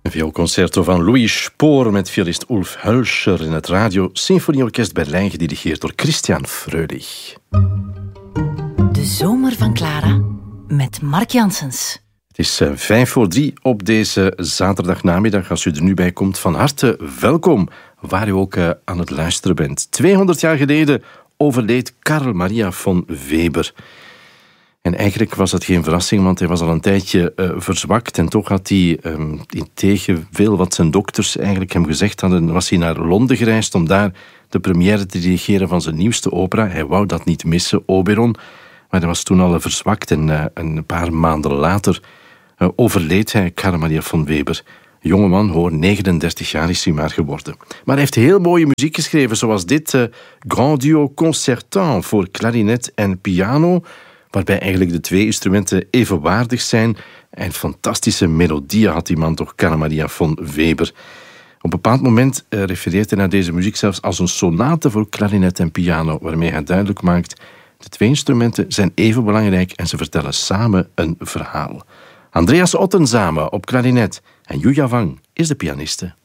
Vioolconcerto van Louis Spohr met violist Ulf Hölscher in het Radio Symfonieorkest Berlijn, gedirigeerd door Christian Fröhlich. De zomer van Clara met Mark Janssens. Het is 2:05 op deze zaterdagnamiddag. Als u er nu bij komt, van harte welkom, waar u ook aan het luisteren bent. 200 jaar geleden overleed Carl Maria von Weber. En eigenlijk was dat geen verrassing, want hij was al een tijdje verzwakt. En toch had hij, tegen veel wat zijn dokters eigenlijk hem gezegd hadden, was hij naar Londen gereisd om daar de première te dirigeren van zijn nieuwste opera. Hij wou dat niet missen, Oberon. Maar hij was toen al verzwakt en een paar maanden later overleed hij, Carl Maria von Weber. Jonge man, hoor, 39 jaar is hij maar geworden. Maar hij heeft heel mooie muziek geschreven, zoals dit Grand Duo Concertant voor klarinet en piano, waarbij eigenlijk de twee instrumenten evenwaardig zijn. En fantastische melodieën had die man toch, Carl Maria von Weber. Op een bepaald moment refereert hij naar deze muziek zelfs als een sonate voor klarinet en piano, waarmee hij duidelijk maakt, de twee instrumenten zijn even belangrijk en ze vertellen samen een verhaal. Andreas Ottensame op klarinet en Yuya Wang is de pianiste.